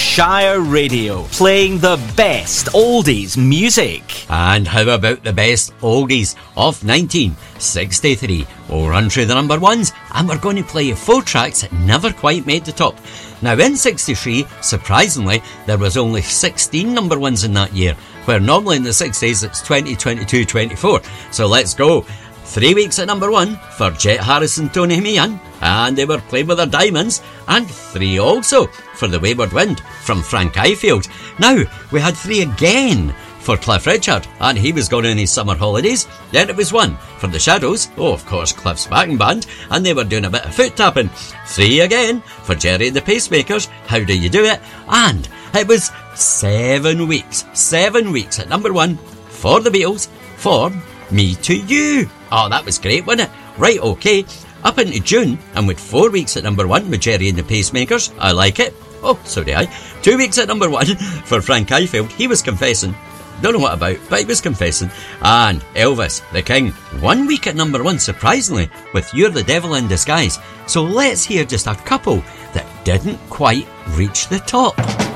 Shire Radio, playing the best oldies music. And how about the best oldies of 1963? We'll run through the number ones, and we're going to play you 4 tracks that never quite made the top. Now in 63, surprisingly, there was only 16 number ones in that year, where normally in the 60s it's 20, 22, 24. So let's go. 3 weeks at number 1 for Jet Harris and Tony Meehan, and they were playing with their diamonds, and 3 also for The Wayward Wind from Frank Ifield. Now, we had 3 again for Cliff Richard, and he was going on his summer holidays. Then it was 1 for The Shadows, of course Cliff's backing band, and they were doing a bit of foot tapping. 3 again for Jerry and the Pacemakers, How Do You Do It? And it was 7 weeks at number 1 for The Beatles for Me to You. Oh, that was great, wasn't it? Right, okay. Up into June, and with 4 weeks at number 1 with Jerry and the Pacemakers, I Like It. Oh, so do I. 2 weeks at number 1 for Frank Ifield, He Was Confessing. Don't know what about, but he was confessing. And Elvis, the King, 1 week at number 1, surprisingly, with You're the Devil in Disguise. So let's hear just a couple that didn't quite reach the top.